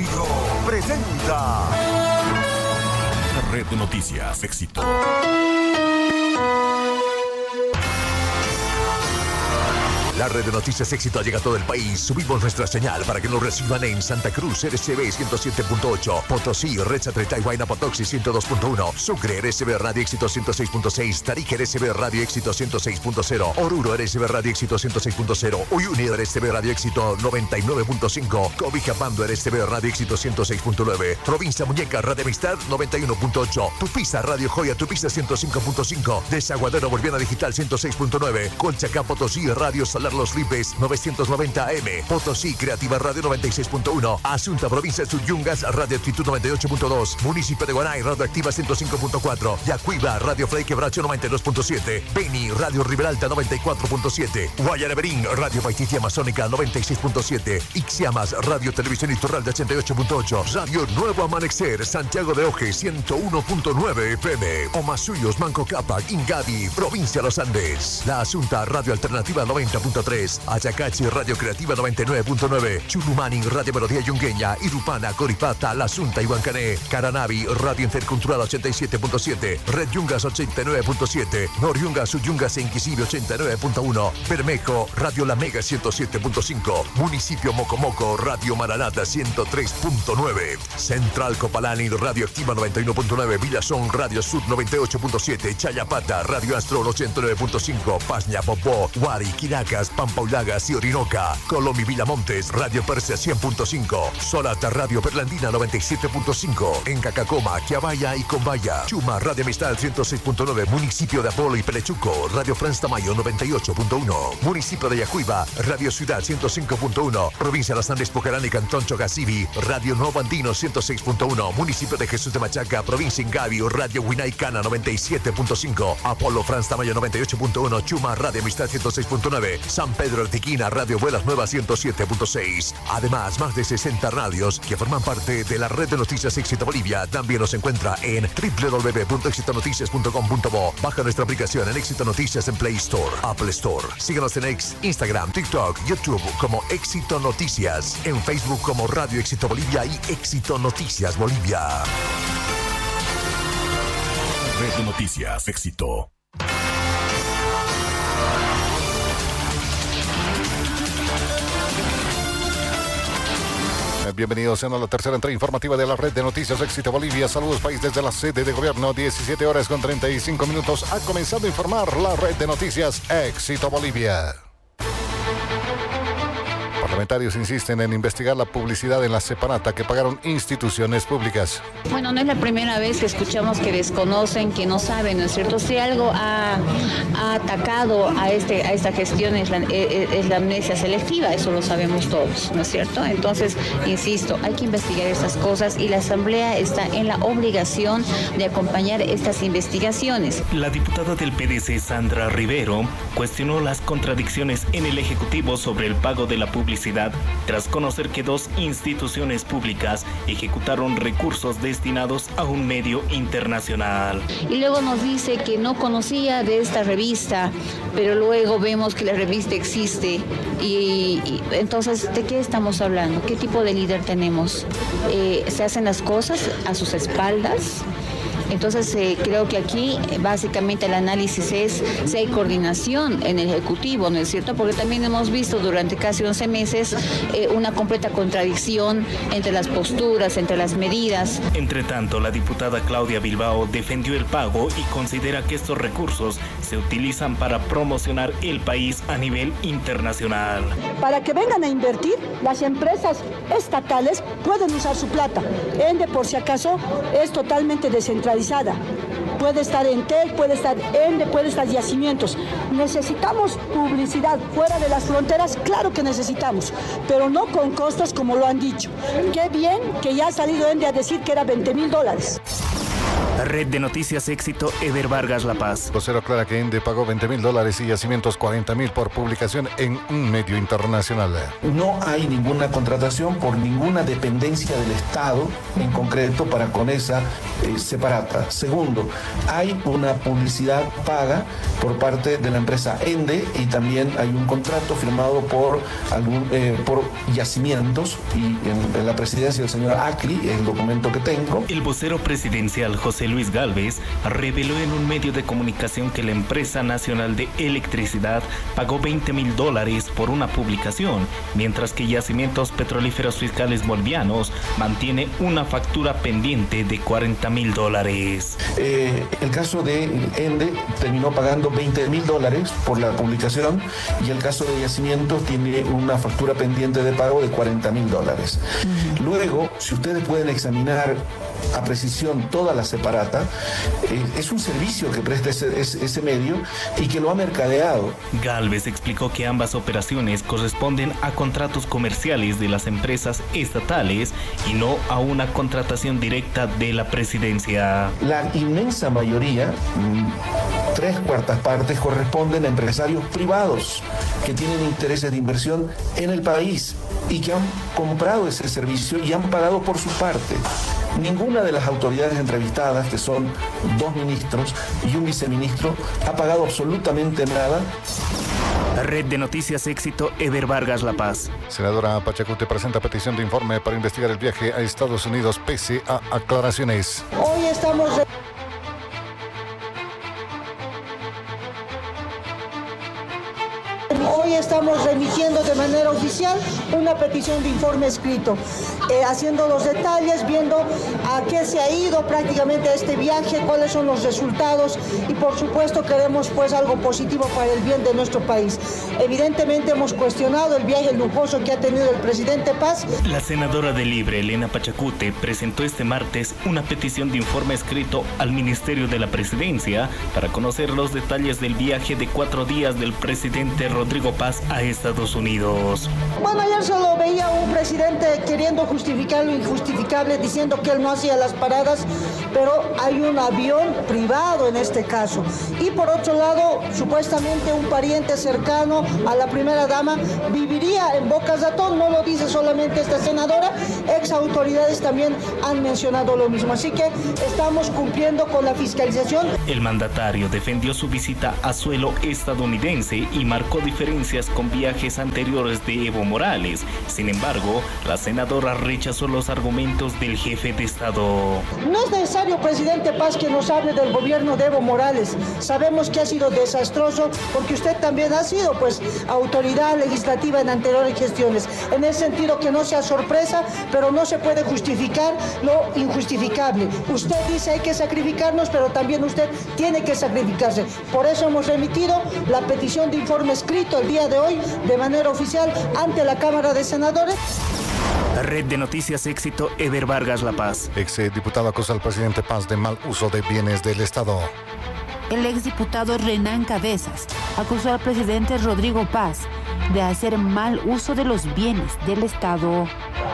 Éxito presenta Red de Noticias Éxito. La red de noticias Éxito llega a todo el país. Subimos nuestra señal para que nos reciban en Santa Cruz, RCB 107.8, Potosí, Recha, Tretá y Huayna Potoxi 102.1, Sucre, RCB Radio Éxito 106.6, Tarija, RCB Radio Éxito 106.0, Oruro, RCB Radio Éxito 106.0, Uyuni, RCB Radio Éxito 99.5, Cobijapando, RCB Radio Éxito 106.9, Provincia Muñeca, Radio Amistad 91.8, Tupiza, Radio Joya, Tupiza 105.5, Desaguadero Boliviana Digital 106.9, Colchacán, Potosí, Radio Salar Los Ripes 990 AM, Potosí Creativa Radio 96.1, Asunta Provincia Suyungas Radio Actitud 98.2, Municipio de Guanay Radio Activa 105.4, Yacuiba Radio Frei Quebracho 92.7, Beni Radio Riberalta 94.7, Guayaneberín Radio Paititia Amazónica 96.7, Ixiamas Radio Televisión Iturralde 88.8, Radio Nuevo Amanecer Santiago de Oje 101.9 FM, Omasuyos Manco Cápac Ingavi Provincia Los Andes, La Asunta Radio Alternativa 90.3, Ayacachi Radio Creativa 99.9, Chulumanin Radio Melodía Yungueña, Irupana, Coripata, La Asunta y Huancané, Caranavi Radio Intercultural 87.7, Red Yungas 89.7, Noriungas Suyungas e Inquisible 89.1, Bermejo Radio La Mega 107.5, Municipio Mocomoco Radio Maranata 103.9, Central Copalani Radio Activa 91.9, Villazón Radio Sud 98.7, Chayapata Radio Astro 89.5, Pasña Popó, Huari, Quiracas, Pampaulagas y Orinoca, Colomi Villamontes, Radio Persia 100.5, Solata Radio Perlandina 97.5, en Cacacoma, Quiabaya y Combaya, Chuma Radio Amistad 106.9, Municipio de Apolo y Pelechuco, Radio Franz Tamayo 98.1, Municipio de Yacuiba, Radio Ciudad 105.1, Provincia de Las Andes, Pocarán y Cantón Chogasibi, Radio Nuevo Andino 106.1, Municipio de Jesús de Machaca, Provincia Ingavi, Radio Huinaicana 97.5, Apolo Franz Tamayo 98.1, Chuma Radio Amistad 106.9, San Pedro Artiquina, Radio Vuelas Nuevas 107.6. Además, más de 60 radios que forman parte de la red de noticias Éxito Bolivia. También nos encuentra en www.exitonoticias.com.bo. Baja nuestra aplicación en Éxito Noticias en Play Store, Apple Store. Síguenos en Instagram, TikTok, YouTube como Éxito Noticias. En Facebook como Radio Éxito Bolivia y Éxito Noticias Bolivia. Red de noticias Éxito. Bienvenidos a la tercera entrega informativa de la red de noticias Éxito Bolivia. Saludos país desde la sede de gobierno, 17 horas con 35 minutos. Ha comenzado a informar la red de noticias Éxito Bolivia. Parlamentarios insisten en investigar la publicidad en la separata que pagaron instituciones públicas. Bueno, no es la primera vez que escuchamos que desconocen, que no saben, ¿no es cierto? Si algo ha atacado a esta gestión es la amnesia selectiva, eso lo sabemos todos, ¿no es cierto? Entonces, insisto, hay que investigar estas cosas y la Asamblea está en la obligación de acompañar estas investigaciones. La diputada del PDC, Sandra Rivero, cuestionó las contradicciones en el Ejecutivo sobre el pago de la publicidad tras conocer que dos instituciones públicas ejecutaron recursos destinados a un medio internacional. Y luego nos dice que no conocía de esta revista, pero luego vemos que la revista existe y entonces, ¿de qué estamos hablando? ¿Qué tipo de líder tenemos? ¿Se hacen las cosas a sus espaldas? Entonces creo que aquí básicamente el análisis es si hay coordinación en el Ejecutivo, ¿no es cierto? Porque también hemos visto durante casi 11 meses una completa contradicción entre las posturas, entre las medidas. Entre tanto, la diputada Claudia Bilbao defendió el pago y considera que estos recursos se utilizan para promocionar el país a nivel internacional. Para que vengan a invertir, las empresas estatales pueden usar su plata. Ende, por si acaso, es totalmente descentralizada. Puede estar Entel, puede estar Ende, puede estar Yacimientos. ¿Necesitamos publicidad fuera de las fronteras? Claro que necesitamos, pero no con costos como lo han dicho. Qué bien que ya ha salido Ende a decir que era $20,000. Red de Noticias Éxito, Ever Vargas, La Paz. Vocero aclara que ENDE pagó $20,000 y Yacimientos $40,000 por publicación en un medio internacional. No hay ninguna contratación por ninguna dependencia del Estado en concreto para con esa separata. Segundo, hay una publicidad paga por parte de la empresa ENDE y también hay un contrato firmado por Yacimientos y en la presidencia del señor Acli, el documento que tengo. El vocero presidencial José Luis Gálvez reveló en un medio de comunicación que la empresa nacional de electricidad pagó $20,000 por una publicación, mientras que Yacimientos Petrolíferos Fiscales Bolivianos mantiene una factura pendiente de $40,000. El caso de ENDE terminó pagando $20,000 por la publicación y el caso de Yacimientos tiene una factura pendiente de pago de $40,000. Luego, si ustedes pueden examinar a precisión toda la separata, es un servicio que presta ese medio y que lo ha mercadeado. Gálvez explicó que ambas operaciones corresponden a contratos comerciales de las empresas estatales y no a una contratación directa de la presidencia. La inmensa mayoría, 3/4 partes, corresponden a empresarios privados que tienen intereses de inversión en el país y que han comprado ese servicio y han pagado por su parte. Ninguna de las autoridades entrevistadas, que son 2 ministros y un viceministro, ha pagado absolutamente nada. Red de Noticias Éxito, Ever Vargas, La Paz. Senadora Pachacute presenta petición de informe para investigar el viaje a Estados Unidos pese a aclaraciones. Hoy estamos remitiendo de manera oficial una petición de informe escrito, haciendo los detalles, viendo a qué se ha ido prácticamente este viaje, cuáles son los resultados y por supuesto queremos pues algo positivo para el bien de nuestro país. Evidentemente hemos cuestionado el viaje lujoso que ha tenido el presidente Paz. La senadora de Libre, Elena Pachacute, presentó este martes una petición de informe escrito al Ministerio de la Presidencia para conocer los detalles del viaje de 4 días del presidente Rodrigo Paz a Estados Unidos. Bueno, ayer solo veía a un presidente queriendo justificar lo injustificable, diciendo que él no hacía las paradas, pero hay un avión privado en este caso. Y por otro lado, supuestamente un pariente cercano a la primera dama viviría en Bocas Ratón, no lo dice solamente esta senadora, ex autoridades también han mencionado lo mismo, así que estamos cumpliendo con la fiscalización. El mandatario defendió su visita a suelo estadounidense y marcó diferencias con viajes anteriores de Evo Morales. Sin embargo, la senadora rechazó los argumentos del jefe de Estado. No es necesario, presidente Paz, que nos hable del gobierno de Evo Morales. Sabemos que ha sido desastroso porque usted también ha sido pues autoridad legislativa en anteriores gestiones. En el sentido que no sea sorpresa, pero no se puede justificar lo injustificable. Usted dice hay que sacrificarnos, pero también usted tiene que sacrificarse. Por eso hemos remitido la petición de informe escrito el día de hoy de manera oficial ante la Cámara de Senadores. Red de Noticias Éxito, Ever Vargas, La Paz. Exdiputado acusa al presidente Paz de mal uso de bienes del Estado. El exdiputado Renan Cabezas acusó al presidente Rodrigo Paz de hacer mal uso de los bienes del Estado.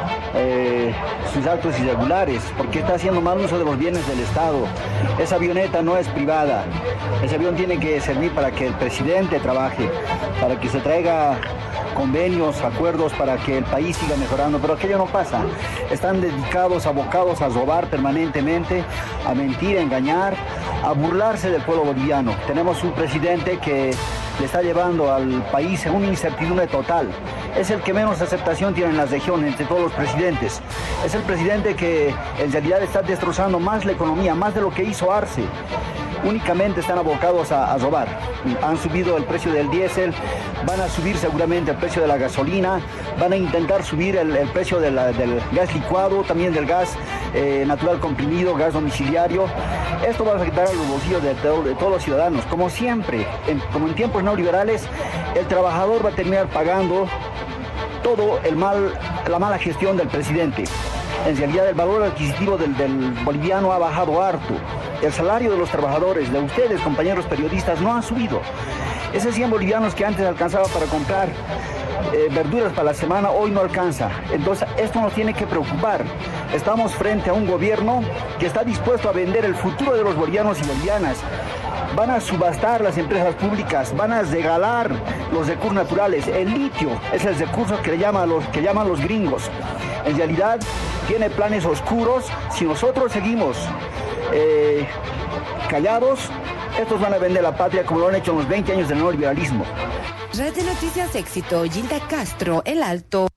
Sus actos irregulares, porque está haciendo mal uso de los bienes del Estado. Esa avioneta no es privada. Ese avión tiene que servir para que el presidente trabaje, para que se traiga convenios, acuerdos para que el país siga mejorando, pero aquello no pasa. Están dedicados, abocados a robar permanentemente, a mentir, a engañar, a burlarse del pueblo boliviano. Tenemos un presidente que le está llevando al país en una incertidumbre total. Es el que menos aceptación tiene en la región entre todos los presidentes. Es el presidente que en realidad está destrozando más la economía, más de lo que hizo Arce. Únicamente están abocados a robar. Han subido el precio del diésel, van a subir seguramente el precio de la gasolina, van a intentar subir el precio del gas licuado, también del gas natural comprimido, gas domiciliario. Esto va a afectar a los bolsillos de todos los ciudadanos. Como siempre, como en tiempos neoliberales, el trabajador va a terminar pagando todo la mala gestión del presidente. En realidad el valor adquisitivo del boliviano ha bajado harto. El salario de los trabajadores, de ustedes, compañeros periodistas, no ha subido. Esos 100 bolivianos que antes alcanzaba para comprar verduras para la semana, hoy no alcanza. Entonces esto nos tiene que preocupar. Estamos frente a un gobierno que está dispuesto a vender el futuro de los bolivianos y bolivianas. Van a subastar las empresas públicas, van a regalar los recursos naturales. El litio es el recurso que llaman los gringos. En realidad tiene planes oscuros. Si nosotros seguimos callados, estos van a vender la patria como lo han hecho en los 20 años del neoliberalismo. Red de Noticias Éxito, Gilda Castro, El Alto.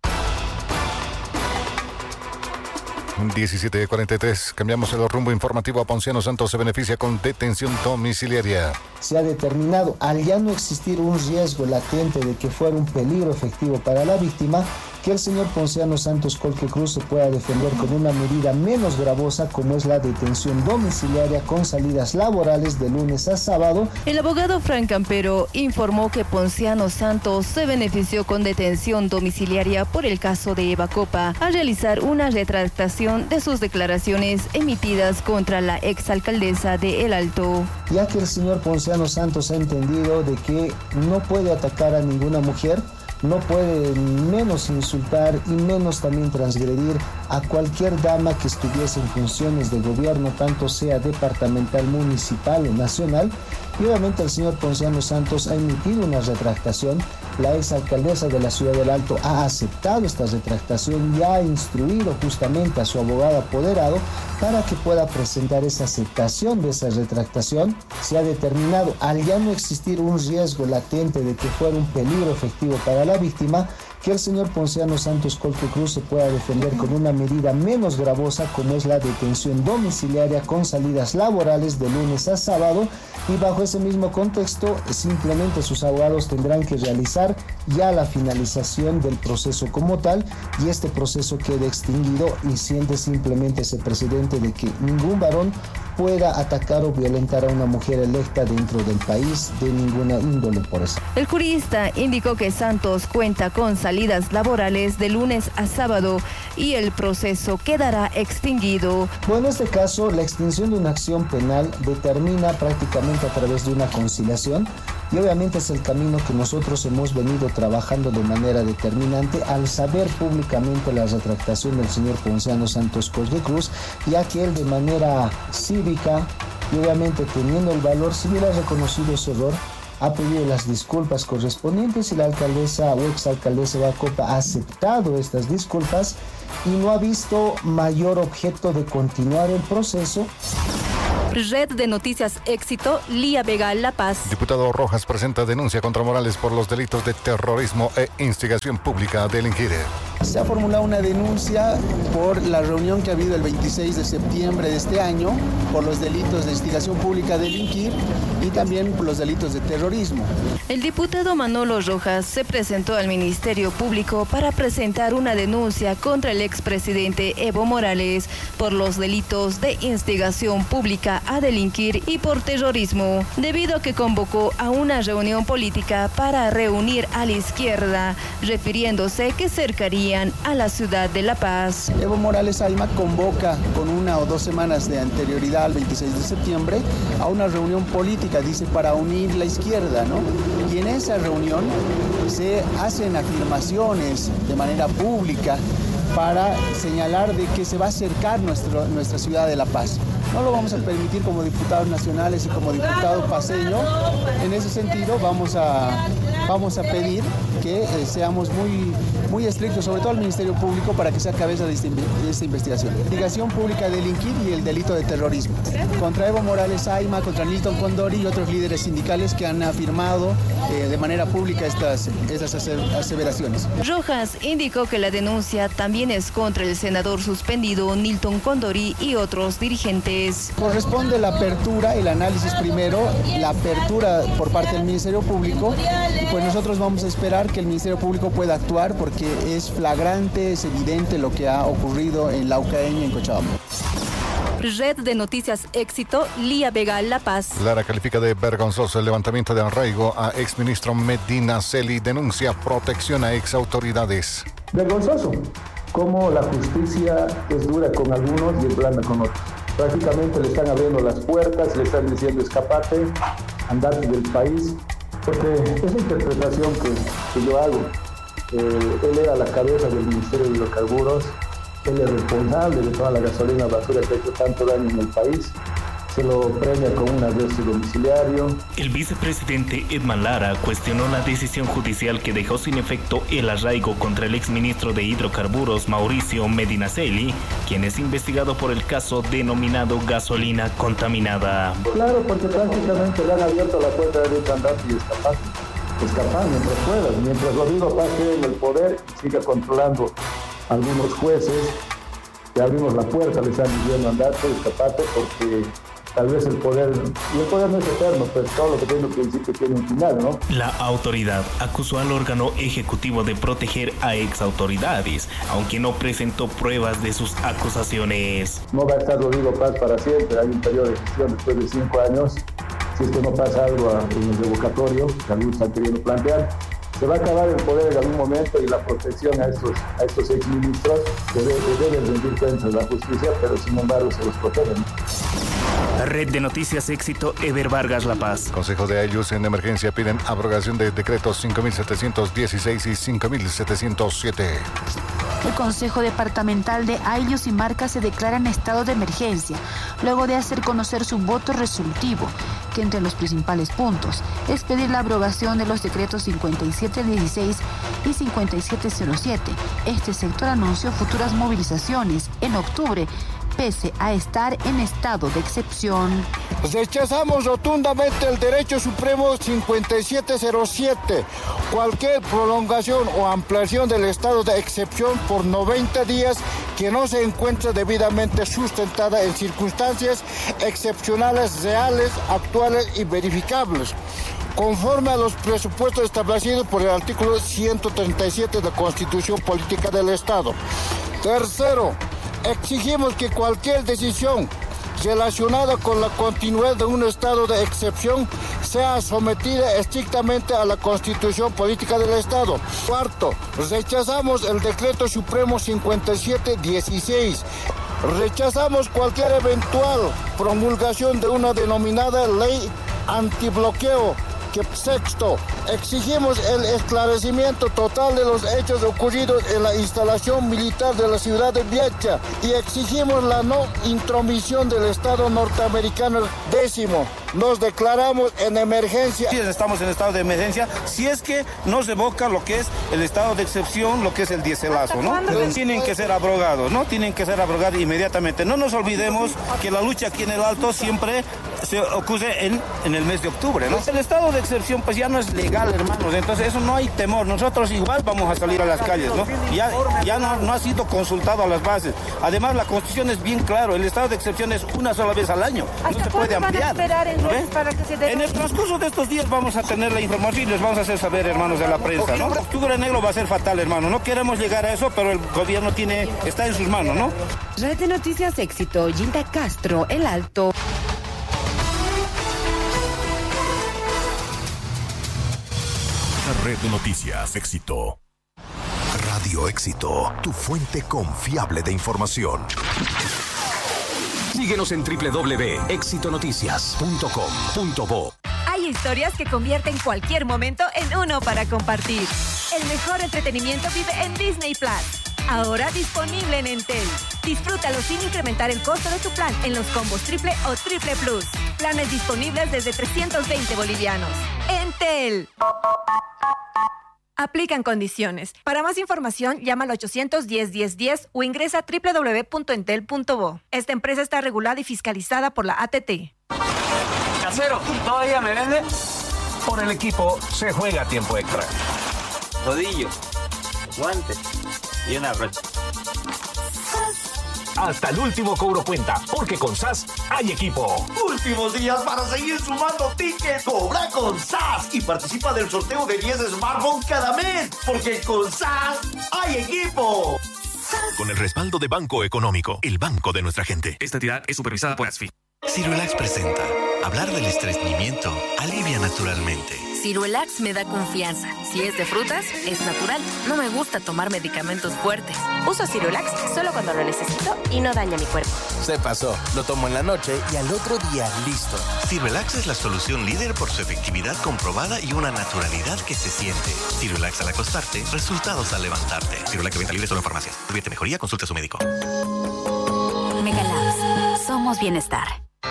17:43. Cambiamos el rumbo informativo. A Ponciano Santos se beneficia con detención domiciliaria. Se ha determinado, al ya no existir un riesgo latente de que fuera un peligro efectivo para la víctima, que el señor Ponciano Santos Colque Cruz se pueda defender con una medida menos gravosa, como es la detención domiciliaria con salidas laborales de lunes a sábado. El abogado Frank Campero informó que Ponciano Santos se benefició con detención domiciliaria por el caso de Eva Copa al realizar una retractación de sus declaraciones emitidas contra la exalcaldesa de El Alto. Ya que el señor Ponciano Santos ha entendido de que no puede atacar a ninguna mujer, no puede menos insultar y menos también transgredir a cualquier dama que estuviese en funciones de gobierno, tanto sea departamental, municipal o nacional. Y obviamente el señor Ponciano Santos ha emitido una retractación. La exalcaldesa de la ciudad del Alto ha aceptado esta retractación y ha instruido justamente a su abogado apoderado para que pueda presentar esa aceptación de esa retractación. Se ha determinado, al ya no existir un riesgo latente de que fuera un peligro efectivo para la víctima, que el señor Ponciano Santos Colque Cruz se pueda defender con una medida menos gravosa, como es la detención domiciliaria con salidas laborales de lunes a sábado, y bajo ese mismo contexto simplemente sus abogados tendrán que realizar ya la finalización del proceso como tal, y este proceso quede extinguido y siente simplemente ese precedente de que ningún varón pueda atacar o violentar a una mujer electa dentro del país de ninguna índole por eso. El jurista indicó que Santos cuenta con salidas laborales de lunes a sábado y el proceso quedará extinguido. Bueno, en este caso, la extinción de una acción penal determina prácticamente a través de una conciliación, y obviamente es el camino que nosotros hemos venido trabajando de manera determinante al saber públicamente la retractación del señor Ponciano Santos Colque Cruz, ya que él de manera cívica y obviamente teniendo el valor, si hubiera reconocido ese error, ha pedido las disculpas correspondientes, y la alcaldesa o exalcaldesa Eva Copa ha aceptado estas disculpas y no ha visto mayor objeto de continuar el proceso. Red de Noticias Éxito, Lía Vega, La Paz. Diputado Rojas presenta denuncia contra Morales por los delitos de terrorismo e instigación pública a delinquir. Se ha formulado una denuncia por la reunión que ha habido el 26 de septiembre de este año por los delitos de instigación pública a delinquir y también por los delitos de terrorismo. El diputado Manolo Rojas se presentó al Ministerio Público para presentar una denuncia contra el expresidente Evo Morales por los delitos de instigación pública a delinquir y por terrorismo, debido a que convocó a una reunión política para reunir a la izquierda, refiriéndose que cercarían a la ciudad de La Paz. Evo Morales Ayma convoca con 1 o 2 semanas de anterioridad al 26 de septiembre a una reunión política, dice, para unir la izquierda, ¿no? Y en esa reunión se hacen afirmaciones de manera pública para señalar de que se va a acercar nuestra ciudad de La Paz. No lo vamos a permitir como diputados nacionales y como diputado paceño. En ese sentido vamos a pedir que seamos muy estrictos, sobre todo al Ministerio Público, para que sea cabeza de esta investigación. Investigación pública de delinquir y el delito de terrorismo. Contra Evo Morales Ayma, contra Nilton Condori y otros líderes sindicales que han afirmado de manera pública estas aseveraciones. Rojas indicó que la denuncia también es contra el senador suspendido Nilton Condori y otros dirigentes. Corresponde la apertura, el análisis primero, la apertura por parte del Ministerio Público, y pues nosotros vamos a esperar que el Ministerio Público pueda actuar porque es flagrante, es evidente lo que ha ocurrido en Laucaeña y en Cochabamba. Red de Noticias Éxito, Lía Vega, La Paz. Lara califica de vergonzoso el levantamiento de arraigo a exministro Medina Celi, denuncia protección a exautoridades. Vergonzoso, como la justicia es dura con algunos y es blanda con otros. Prácticamente le están abriendo las puertas, le están diciendo escapate, andate del país, porque esa interpretación que yo hago Él era la cabeza del Ministerio de Hidrocarburos, él es responsable de toda la gasolina basura que ha hecho tanto daño en el país. Se lo premia con un arresto domiciliario. El vicepresidente Edman Lara cuestionó la decisión judicial que dejó sin efecto el arraigo contra el exministro de Hidrocarburos Mauricio Medinaceli, quien es investigado por el caso denominado gasolina contaminada. Claro, porque prácticamente le han abierto la puerta de Candati y escapar mientras puedan. Mientras Rodrigo Paz quede en el poder y siga controlando a algunos jueces, que abrimos la puerta, les están diciendo andar por escapate, porque tal vez el poder no es eterno, pues todo lo que tiene un principio tiene un final, ¿no? La autoridad acusó al órgano ejecutivo de proteger a exautoridades, aunque no presentó pruebas de sus acusaciones. No va a estar Rodrigo Paz para siempre, hay un periodo de gestión después de 5 años, si es que no pasa algo en el revocatorio, que algunos están queriendo plantear. Se va a acabar el poder en algún momento y la protección a estos exministros que deben rendir cuentas a la justicia, pero sin embargo se los protegen. Red de Noticias Éxito, Eber Vargas, La Paz. Consejo de Ayllus en emergencia piden abrogación de decretos 5.716 y 5.707. El Consejo Departamental de Ayllus y Marca se declara en estado de emergencia, luego de hacer conocer su voto resolutivo, que entre los principales puntos es pedir la abrogación de los decretos 5716 y 5707. Este sector anunció futuras movilizaciones en octubre, pese a estar en estado de excepción. Rechazamos rotundamente el derecho supremo 5707. Cualquier prolongación o ampliación del estado de excepción por 90 días que no se encuentre debidamente sustentada en circunstancias excepcionales, reales, actuales y verificables, conforme a los presupuestos establecidos por el artículo 137 de la Constitución Política del Estado. Tercero, exigimos que cualquier decisión relacionada con la continuidad de un estado de excepción sea sometida estrictamente a la Constitución Política del Estado. Cuarto, rechazamos el Decreto Supremo 5716. Rechazamos cualquier eventual promulgación de una denominada ley antibloqueo. Sexto, exigimos el esclarecimiento total de los hechos ocurridos en la instalación militar de la ciudad de Viacha y exigimos la no intromisión del Estado norteamericano. Décimo, nos declaramos en emergencia. Estamos en estado de emergencia si es que no se evoca lo que es el estado de excepción, lo que es el diéselazo, ¿no? Tienen que ser abrogados, ¿no? Tienen que ser abrogados inmediatamente. No nos olvidemos que la lucha aquí en el Alto siempre se ocurre en el mes de octubre, ¿no? El estado de excepción pues ya no es legal, hermanos, entonces eso no hay temor. Nosotros igual vamos a salir a las calles, ¿no? Ya no ha sido consultado a las bases. Además, la Constitución es bien claro, el estado de excepción es una sola vez al año, no se puede ampliar. Para que se en el transcurso de estos días vamos a tener la información y les vamos a hacer saber, hermanos de la prensa, ¿no? Octubre negro va a ser fatal, hermano. No queremos llegar a eso, pero el gobierno está en sus manos, ¿no? Red de Noticias Éxito, Gilda Castro, El Alto. Red de Noticias Éxito. Radio Éxito, tu fuente confiable de información. Síguenos en www.exitonoticias.com.bo. Hay historias que convierten cualquier momento en uno para compartir. El mejor entretenimiento vive en Disney Plus. Ahora disponible en Entel. Disfrútalo sin incrementar el costo de tu plan en los combos triple o triple plus. Planes disponibles desde 320 bolivianos. Entel. Aplican condiciones. Para más información, llama al 810-1010 o ingresa a www.entel.bo. Esta empresa está regulada y fiscalizada por la ATT. Casero, ¿todavía me vende? Por el equipo se juega tiempo extra. Rodillo, guante y una brocha. Hasta el último cobro cuenta, porque con SAS hay equipo. Últimos días para seguir sumando tickets. Cobra con SAS y participa del sorteo de 10 smartphones cada mes, porque con SAS hay equipo. Con el respaldo de Banco Económico, el banco de nuestra gente. Esta entidad es supervisada por ASFI. Cirulax presenta. Hablar del estreñimiento alivia naturalmente. Cirulax me da confianza. Si es de frutas, es natural. No me gusta tomar medicamentos fuertes. Uso Cirulax solo cuando lo necesito y no daña mi cuerpo. Se pasó. Lo tomo en la noche y al otro día listo. Cirulax es la solución líder por su efectividad comprobada y una naturalidad que se siente. Cirulax al acostarte, resultados al levantarte. Cirulax de venta libre solo en farmacias. Si tuviese mejoría, consulte a su médico. Megalabs. Somos bienestar.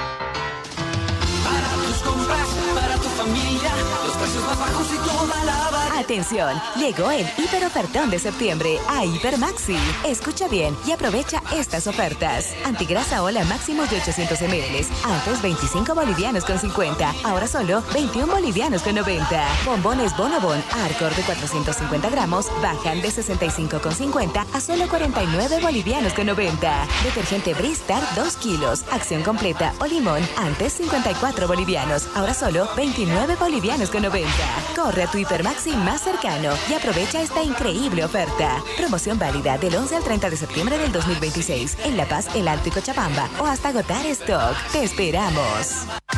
Para tus compras, para tu familia, los precios más bajos y toda la variedad. Atención, llegó el hiperofertón de septiembre a Hipermaxi. Escucha bien y aprovecha estas ofertas. Antigrasa Ola máximos de 800 ml, antes 25 bolivianos con 50, ahora solo 21 bolivianos con 90. Bombones Bonobon Arcor de 450 gramos bajan de 65,50 a solo 49 bolivianos con 90. Detergente Bristar 2 kilos, acción completa o limón, antes 54 bolivianos, ahora solo 29 bolivianos con 90. Corre a tu Hipermaxi más cercano y aprovecha esta increíble oferta. Promoción válida del 11 al 30 de septiembre del 2026 en La Paz, El Alto y Cochabamba o hasta agotar stock. Te esperamos.